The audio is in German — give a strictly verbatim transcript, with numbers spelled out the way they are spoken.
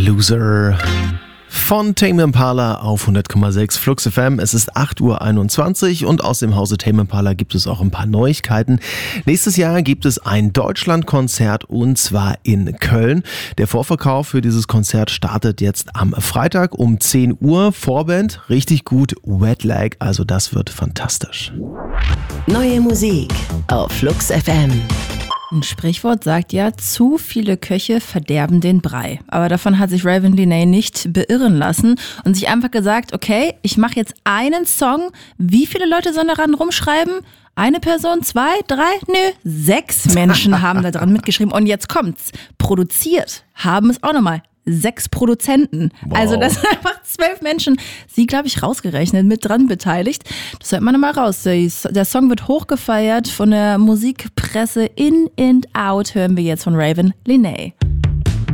Loser von Tame Impala auf hundert Komma sechs Flux F M. Es ist acht Uhr einundzwanzig und aus dem Hause Tame Impala gibt es auch ein paar Neuigkeiten. Nächstes Jahr gibt es ein Deutschlandkonzert und zwar in Köln. Der Vorverkauf für dieses Konzert startet jetzt am Freitag um zehn Uhr. Vorband, richtig gut, Wet Leg, also das wird fantastisch. Neue Musik auf Flux F M. Ein Sprichwort sagt ja, zu viele Köche verderben den Brei. Aber davon hat sich Raven Lenae nicht beirren lassen und sich einfach gesagt, okay, ich mache jetzt einen Song. Wie viele Leute sollen daran rumschreiben? Eine Person, zwei, drei? Nö, sechs Menschen haben da dran mitgeschrieben. Und jetzt kommt's. Produziert haben es auch nochmal sechs Produzenten. Wow. Also das sind einfach zwölf Menschen, sie, glaube ich, rausgerechnet, mit dran beteiligt. Das hört man mal raus. Der Song wird hochgefeiert von der Musikpresse In and Out, hören wir jetzt von Raven Lenae.